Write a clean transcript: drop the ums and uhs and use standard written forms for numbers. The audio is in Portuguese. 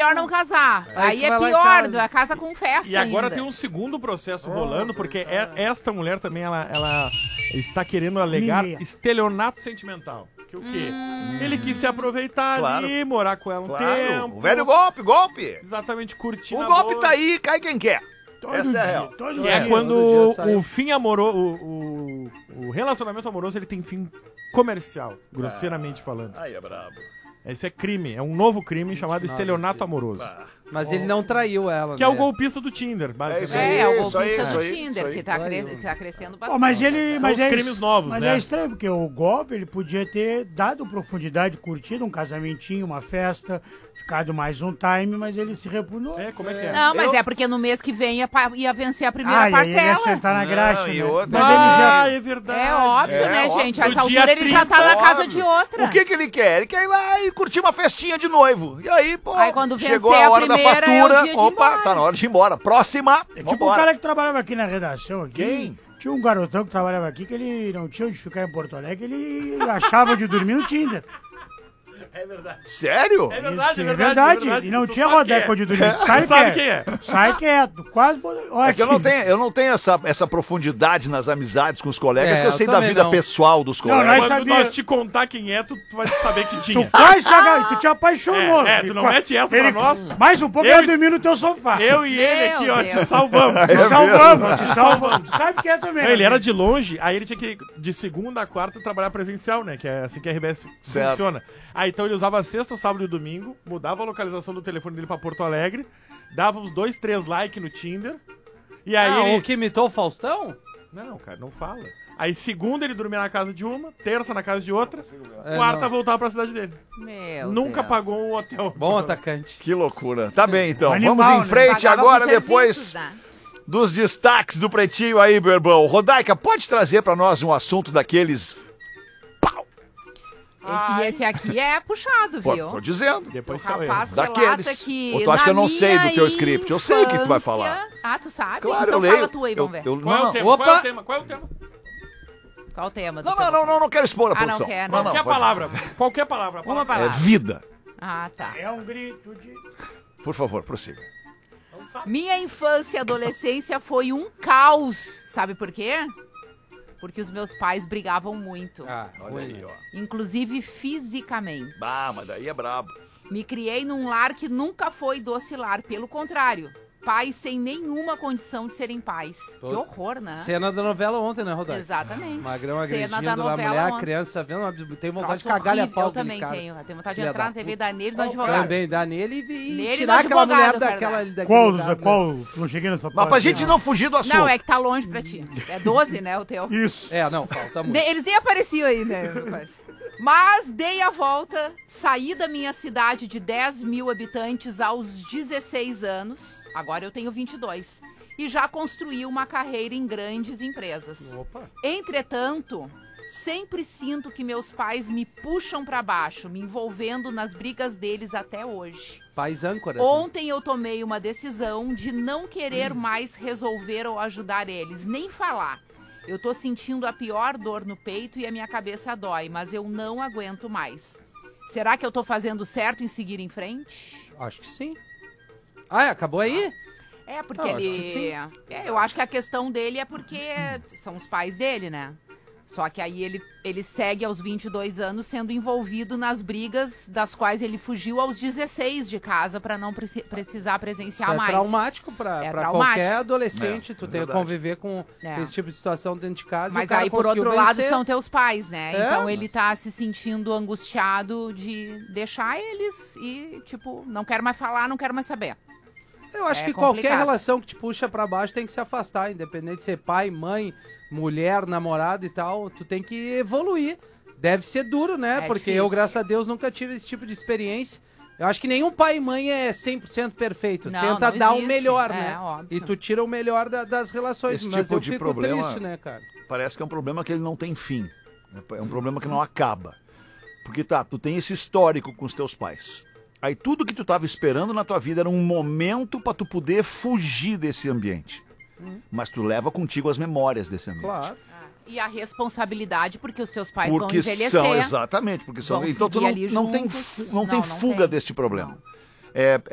melhor não casar. Aí tu é vai lá e pior, casa. casa com festa E agora ainda. tem um segundo processo rolando, porque esta mulher também, ela está querendo alegar Mimimi. estelionato sentimental. Que o quê? Ele quis se aproveitar Claro. ali, morar com ela um Claro, tempo. o velho golpe. Exatamente, curtir O namoro. golpe tá aí, cai quem quer. Essa é a real. Todo Que é dia. quando todo dia sai. o fim amoroso, o relacionamento amoroso, ele tem fim comercial, grosseiramente falando. Aí é brabo. Esse é crime, é um novo crime chamado estelionato amoroso. Mas ele não traiu ela, Que é né? o golpista do Tinder, basicamente. isso aí. É o Isso aí, golpista isso do aí, Tinder, isso aí. que tá crescendo bastante. Pô, mas ele, São mas os crimes novos, mas né? é estranho, porque o golpe, ele podia ter dado profundidade, curtido um casamentinho, uma festa, ficado mais um time, mas ele se repugnou. É, como é que é? Não, mas Eu- é porque no mês que vem ia vencer a primeira e aí ele ia parcela. sentar na Não, graxa, e né? outra- Mas ele já... é verdade. É óbvio, É, né, óbvio. gente? A essa No dia altura ele já tá 30, na casa óbvio. de outra. O que ele quer? Ele quer ir lá e curtir uma festinha de noivo. E aí, pô, Aí quando chegou vencer a a hora da primeira, é o fatura. dia de ir Opa, embora. tá na hora de ir embora. Próxima. É tipo o Vambora. cara que trabalhava aqui na redação. Aqui. Quem? Tinha um garotão que trabalhava aqui que ele não tinha onde ficar em Porto Alegre, ele achava de dormir no Tinder. É verdade. Sério? É verdade, Isso, é verdade. E não Tu tinha sabe rodeco quem é. de dormir. Tu Sai sabe quieto. quem é. Sai quieto. Quase... Olha É que eu não tenho essa profundidade nas amizades com os colegas, É, que eu eu sei da também vida não. pessoal dos Não, colegas. nós Quando sabia. nós te contar quem é, tu vai saber que tinha. Tu quase tu te apaixonou. É, tu não mete essa pra nós. Mais um pouco Eu eu ia e- dormir no teu sofá. Eu e ele Meu aqui, ó, Deus. te salvamos. Te salvamos, te salvamos. Sabe quem é também. Não, ele né? era de longe, aí ele tinha que, de segunda a quarta, trabalhar presencial, né? Que é assim que a RBS Certo. funciona. Aí então ele usava sexta, sábado e domingo, mudava a localização do telefone dele pra Porto Alegre, dava uns 2, 3 likes no Tinder, e aí Ah, ele... o que imitou o Faustão? Não, cara, não fala. Aí segunda ele dormia na casa de uma, terça na casa de outra, É, quarta não. voltava pra cidade dele. Meu Nunca Deus. pagou um hotel. Bom atacante. Que loucura. Tá bem, então. Animal, Vamos em né? frente Pagava agora, com depois serviços, né? dos destaques do Pretinho aí, meu irmão. Rodaica, pode trazer pra nós um assunto daqueles... E esse aqui é puxado, Pô, viu? tô dizendo. O Depois saiu ele. rapaz relata Daqueles. que Ou tu acha que eu não na sei do minha teu script? Eu sei o que tu vai infância- falar. Ah, tu sabe? Claro, então eu leio. fala tu aí, vamos ver. Eu, Qual é não, o tema? Opa! Qual é o tema? Qual é o tema? Qual o tema? do não, teu- não quero expor a Ah, não produção. quer, não, não. Qualquer pode- palavra. Qualquer palavra. Uma É palavra. vida. Ah, tá. É um grito de... Por favor, prossiga. Minha infância e adolescência foi um caos. Sabe por quê? Porque os meus pais brigavam muito. Ah, Olha ruim, aí, né? ó. Inclusive fisicamente. Bah, mas daí é brabo. Me criei num lar que nunca foi doce lar. Pelo contrário, pais sem nenhuma condição de serem pais. Tô- Que horror, né? Cena da novela ontem, né, Rodaica? Exatamente. Magrão Cena agredindo da a novela mulher, a ontem. criança vendo, tem vontade de Troço cagar-lhe a horrível, pau eu também cara. tenho. Eu tenho vontade de Filha entrar da na TV puta. da nele e do advogado. Também, dá nele e Nele tirar do aquela advogado, mulher cara. daquele Qual, lugar, né? qual? Não cheguei nessa Mas pra gente não fugir do assunto. Não, é que tá longe pra ti. É 12, né, o teu. Isso. É, não, falta muito. Eles nem apareciam aí, né? Mas dei a volta, saí da minha cidade de 10 mil habitantes aos 16 anos, agora eu tenho 22, e já construí uma carreira em grandes empresas. Opa. Entretanto, sempre sinto que meus pais me puxam pra baixo, me envolvendo nas brigas deles até hoje. Pais âncoras. né? Ontem eu tomei uma decisão de não querer mais resolver ou ajudar eles, nem falar. Eu tô sentindo a pior dor no peito e a minha cabeça dói, mas eu não aguento mais. Será que eu tô fazendo certo em seguir em frente? Acho que sim. Ah, acabou aí? É, porque Não, acho que ele. sim. Eu acho que a questão dele é porque são os pais dele, né? Só que aí ele segue aos 22 anos sendo envolvido nas brigas das quais ele fugiu aos 16 de casa pra não precisar presenciar É mais. traumático pra É pra traumático. qualquer adolescente. Tu tem que verdade. conviver com É. esse tipo de situação dentro de casa. e Mas o cara aí, por conseguiu outro lado, vencer. são teus pais, né? É, Então ele mas- tá se sentindo angustiado de deixar eles e, tipo, não quero mais falar, não quero mais saber. Eu acho É que qualquer complicado. relação que te puxa pra baixo tem que se afastar, independente de ser pai, mãe, mulher, namorado e tal, tu tem que evoluir. Deve ser duro, né? É Porque difícil. eu, graças a Deus, nunca tive esse tipo de experiência. Eu acho que nenhum pai e mãe é 100% perfeito. Não, Tenta não dar o existe. melhor, É, né? óbvio. E tu tira o melhor das relações. Esse Mas tipo eu de fico problema- triste, né, cara? Parece que é um problema que ele não tem fim. É um problema que não acaba. Porque tá, tu tem esse histórico com os teus pais. Aí tudo que tu tava esperando na tua vida era um momento pra tu poder fugir desse ambiente. Mas tu leva contigo as memórias desse ambiente. Claro. E a responsabilidade, porque os teus pais vão Porque envelhecer. são, exatamente, porque são. vão Então tu seguir ali não tem, juntos. não tem Não fuga tem. deste problema. Não. É,